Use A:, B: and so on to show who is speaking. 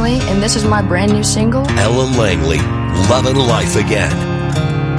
A: Langley, and this is my brand new single,
B: Ellen Langley, Lovin' Life Again.